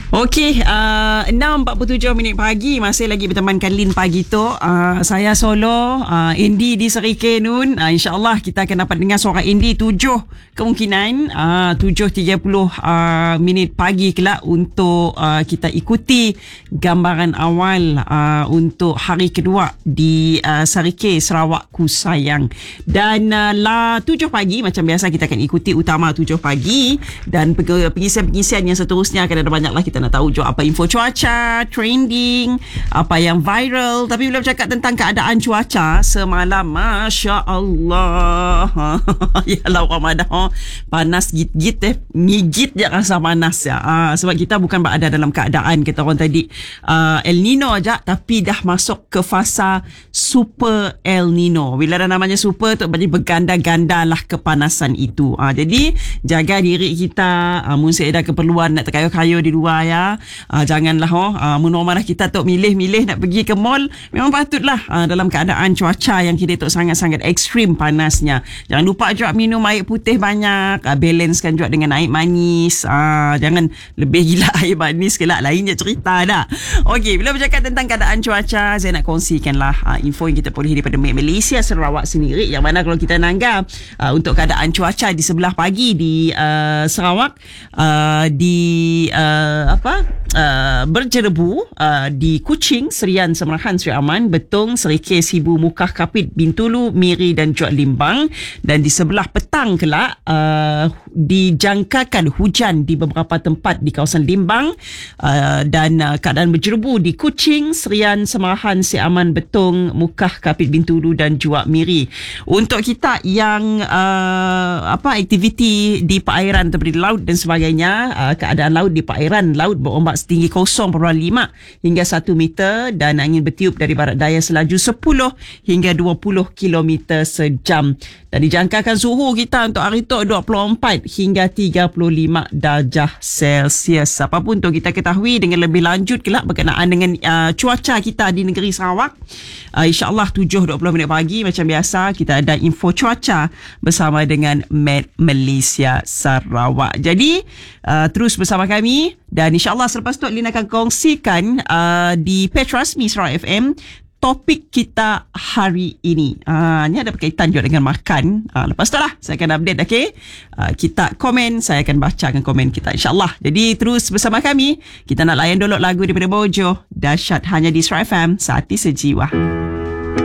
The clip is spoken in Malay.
Okey, 6.47 pagi, masih lagi bertemankan Lin pagi tu. Saya solo, Andy di Serike Nun. InsyaAllah kita akan dapat dengar suara Andy 7 kemungkinan 7.30 minit pagi kelak untuk kita ikuti gambaran awal untuk hari kedua di Serike Sarawakku sayang. Dan 7 pagi macam biasa kita akan ikuti utama 7 pagi dan pengisian-pengisian yang seterusnya akan ada banyaklah. Kita nak tahu apa info cuaca, trending, apa yang viral. Tapi bila bercakap tentang keadaan cuaca semalam, Masya Allah. Yalah Ramadan, panas git-git ngigit je rasa panas ya. Sebab kita bukan berada dalam keadaan kata orang tadi El Nino aja, tapi dah masuk ke fasa super El Nino. Bila dah namanya super tu berarti berganda-ganda lah kepanasan itu. Jadi jaga diri kita, mungkin ada keperluan nak terkayuh-kayuh di luar ya. Janganlah menormalah kita tok milih-milih nak pergi ke mall. Memang patutlah dalam keadaan cuaca yang kita tok sangat-sangat ekstrim panasnya. Jangan lupa juga minum air putih banyak, balancekan juga dengan air manis. Jangan lebih gila air manis kelak, lain je cerita dah. Okey, bila bercakap tentang keadaan cuaca, saya nak kongsikanlah info yang kita boleh daripada Malaysia Sarawak sendiri, yang mana kalau kita nanggap untuk keadaan cuaca di sebelah pagi di Sarawak, berjerebu di Kuching, Serian, Semerahan, Seri Aman, Betong, Serike, Sibu, Mukah, Kapit, Bintulu, Miri dan juga Limbang. Dan di sebelah petang kelak dijangkakan hujan di beberapa tempat di kawasan Limbang, dan keadaan berjerebu di Kuching, Serian, Semerahan, Seri Aman, Betong, Mukah, Kapit, Bintulu dan juga Miri. Untuk kita yang aktiviti di perairan seperti laut dan sebagainya, keadaan laut di perairan laut berombak setinggi 0.5 hingga 1 meter dan angin bertiup dari barat daya selaju 10 hingga 20 km sejam. Dan dijangkakan suhu kita untuk hari itu 24 hingga 35 darjah Celsius. Apapun tu kita ketahui dengan lebih lanjut kelak berkenaan dengan cuaca kita di negeri Sarawak. InsyaAllah 7.20 pagi macam biasa kita ada info cuaca bersama dengan Malaysia Sarawak. Jadi terus bersama kami, dan insyaAllah selepas tu Lin akan kongsikan di page rasmi Sarawak FM topik kita hari ini. Ni ada berkaitan juga dengan makan. Lepas tu lah saya akan update, okay? Kita komen, saya akan bacakan komen kita insyaAllah. Jadi terus bersama kami. Kita nak layan dulu lagu daripada Bojo, Dahsyat hanya di Sarawak FM, Saati Sejiwa.